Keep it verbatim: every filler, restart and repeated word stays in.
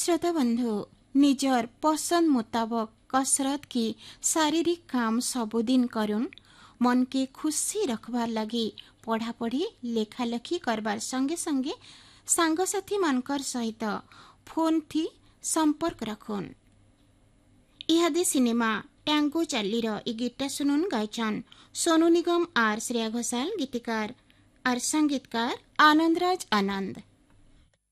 श्रोता बंधु निजर पसंद मुताबक कसरत की शारीरिक काम सबुदिन करुन मन के खुशी रखबार लगी पढ़ापढ़ी लेखालेखी करबार संगे संगे सांगसाथी मानकर सहित फोन थी संपर्क रखुन। इहादे सिनेमा टैंगो चालीर इ गीतटा सुनुन गायचन सोनू निगम आर श्रेया घोषाल, गीतकार आर संगीतकार आनंदराज आनंद।